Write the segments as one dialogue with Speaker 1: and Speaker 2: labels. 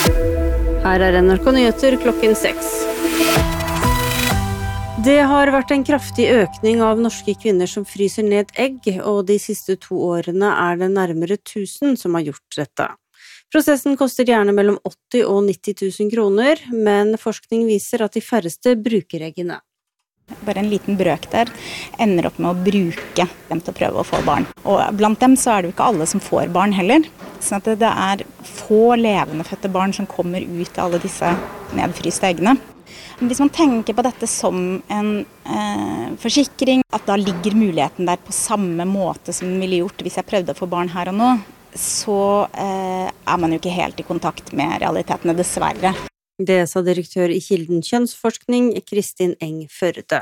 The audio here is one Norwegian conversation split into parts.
Speaker 1: Her NRK Nyheter klokken 6. Det har vært en kraftig økning av norske kvinner som fryser ned egg, og de siste 2 årene er det nærmere 1000 som har gjort dette. Prosessen koster gjerne mellom 80 og 90 000 kroner, men forskning viser at de færreste bruker eggene.
Speaker 2: Bare en liten brøk der ender opp med å bruke dem til å prøve å få barn. Og blant dem så er det jo ikke alle som får barn heller. Sånn at det er få levende fødte barn som kommer ut av alle disse nedfryste eggene. Men hvis man tenker på dette som en forsikring, at da ligger muligheten der på samme måte som den ville gjort hvis jeg prøvde å få barn her og nå, så er man jo ikke helt i kontakt med realitetene, dessverre.
Speaker 1: Det sa direktør i Kilden kjønnsforskning, Kristin Eng Førde.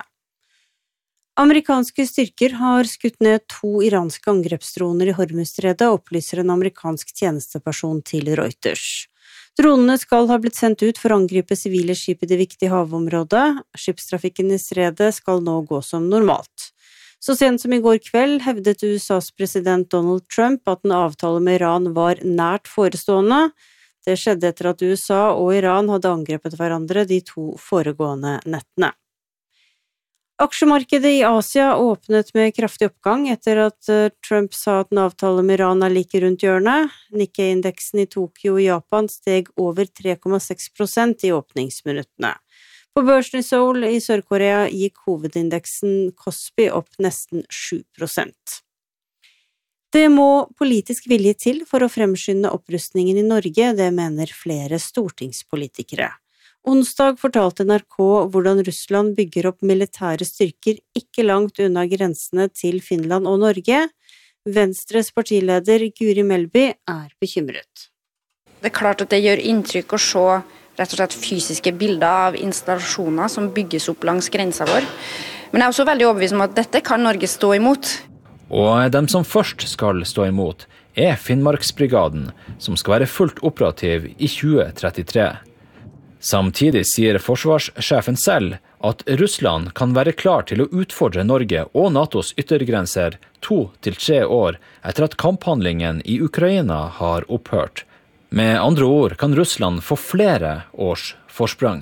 Speaker 1: Amerikanske styrker har skutt ned 2 iranske angrepsdroner i Hormuzstredet, opplyser en amerikansk tjenesteperson til Reuters. Dronene skal ha blitt sendt ut for å angripe sivile skip i det viktige havområdet. Skipstrafikken i stredet skal nå gå som normalt. Så sent som i går kveld hevdet USAs president Donald Trump at en avtale med Iran var nært forestående. Det skjedde etter at USA og Iran hadde angrepet hverandre de 2 foregående nettene. Aksjemarkedet i Asia åpnet med kraftig oppgang etter at Trump sa at en avtale med Iran er like rundt hjørnet. Nikkei-indeksen i Tokyo i Japan steg over 3,6% i åpningsminuttene. På børsen i Seoul i Sør-Korea gikk hovedindeksen Kospi opp nesten 7%. Det må politisk vilje til for å fremskynde opprustningen i Norge, det mener flere stortingspolitikere. Onsdag fortalte NRK hvordan Russland bygger opp militære styrker ikke langt unna grensene til Finland og Norge. Venstres partileder Guri Melby er bekymret.
Speaker 3: Det er klart at det gjør inntrykk å se rett og slett fysiske bilder av installasjoner som bygges opp langs grensa vår. Men jeg er også veldig overbevist om at dette kan Norge stå imot.
Speaker 4: Og dem som først skal stå imot er Finnmarksbrigaden, som skal være fullt operativ i 2033. Samtidig sier forsvarssjefen selv at Russland kan være klar til å utfordre Norge og NATOs yttergrenser 2 til 3 år etter at kamphandlingen i Ukraina har opphørt. Med andre ord kan Russland få flere års forsprang.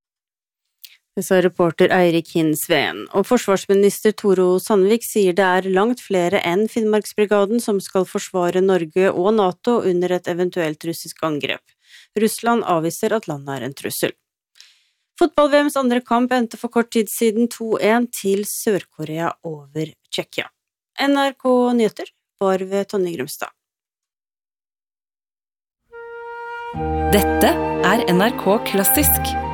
Speaker 1: Det sa reporter Eirik Hinsveen, og forsvarsminister Toro Sandvik sier det er langt flere enn Finnmarksbrigaden som skal forsvare Norge og NATO under et eventuelt russisk angrep. Russland avviser at landet er en trussel. Fotball-VMs andre kamp endte for kort tid siden 2-1 til Sør-Korea over Tsjekkia. NRK Nyheter var ved Tonje Grumstad.
Speaker 5: Dette er NRK Klassisk.